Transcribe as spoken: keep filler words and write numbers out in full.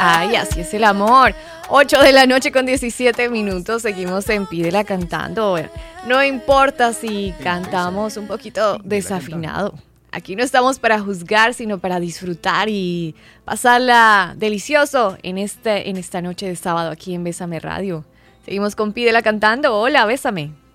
Ay, así es el amor. ocho de la noche con diecisiete minutos. Seguimos en Pídela cantando. No importa si cantamos un poquito desafinado. Aquí no estamos para juzgar, sino para disfrutar y pasarla delicioso en, este, en esta noche de sábado aquí en Bésame Radio. Seguimos con Pídela cantando. Hola, bésame.